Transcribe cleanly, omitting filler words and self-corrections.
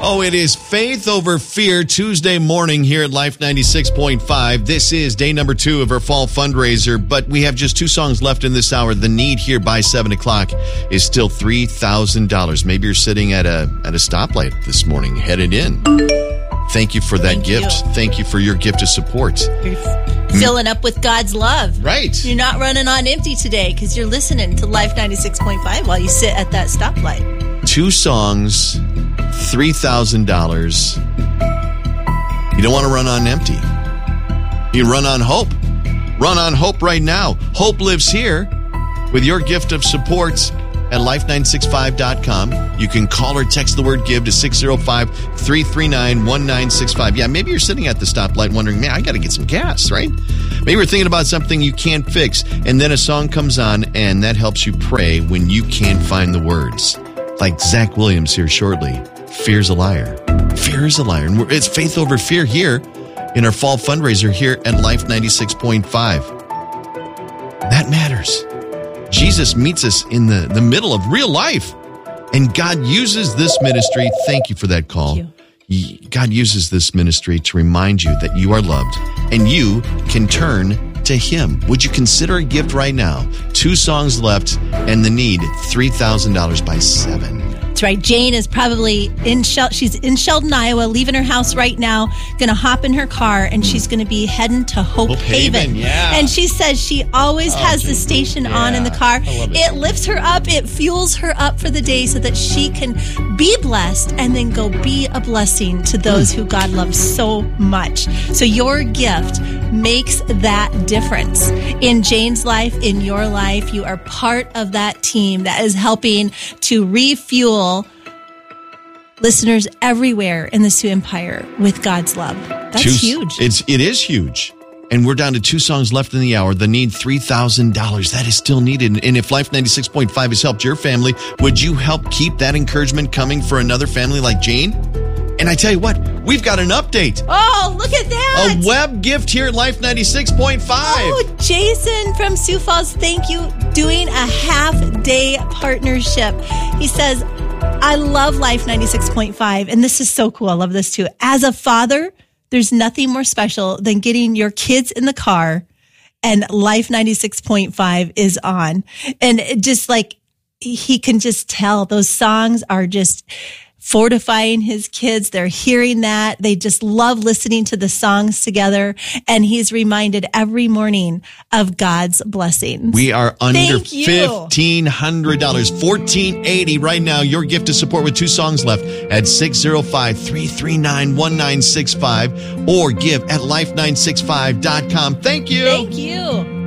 Oh, it is Faith Over Fear Tuesday morning here at Life 96.5. This is day number 2 of our fall fundraiser, but we have just 2 songs left in this hour. The need here by 7 o'clock is still $3,000. Maybe you're sitting at a stoplight this morning, headed in. Thank you for that gift. Thank you for your gift of support. You're filling up with God's love. Right. You're not running on empty today because you're listening to Life 96.5 while you sit at that stoplight. 2 songs, $3,000. You don't want to run on empty. You run on hope. Run on hope right now. Hope lives here with your gift of support at life965.com. You can call or text the word give to 605-339-1965. Yeah, maybe you're sitting at the stoplight wondering, man, I got to get some gas, right? Maybe you're thinking about something you can't fix, and then a song comes on, and that helps you pray when you can't find the words. Like Zach Williams here shortly. Fear's a liar. Fear is a liar. And it's Faith Over Fear here in our fall fundraiser here at Life 96.5. That matters. Jesus meets us in the middle of real life. And God uses this ministry. Thank you for that call. God uses this ministry to remind you that you are loved and you can turn to Him. Would you consider a gift right now? 2 songs left and the need $3,000 by 7. That's right. Jane is probably she's in Sheldon, Iowa, leaving her house right now, going to hop in her car, and she's going to be heading to Hope Haven. Yeah. And she says she always has the station on in the car. It lifts her up. It fuels her up for the day so that she can be blessed and then go be a blessing to those who God loves so much. So your gift makes that difference in Jane's life, in your life. You are part of that team that is helping to refuel listeners everywhere in the Sioux Empire with God's love. That's huge. It is huge. And we're down to 2 songs left in the hour. The need $3,000. That is still needed. And if Life 96.5 has helped your family, would you help keep that encouragement coming for another family like Jane? And I tell you what, we've got an update. Oh, look at that. A web gift here at Life 96.5. Oh, Jason from Sioux Falls, thank you. Doing a half-day partnership. He says, I love Life 96.5, and this is so cool. I love this too. As a father, there's nothing more special than getting your kids in the car and Life 96.5 is on. And just like he can just tell those songs are just fortifying his kids. They're hearing that. They just love listening to the songs together. And he's reminded every morning of God's blessings. We are under $1,500, $1,480 right now. Your gift to support with 2 songs left at 605-339-1965 or give at life965.com. Thank you. Thank you.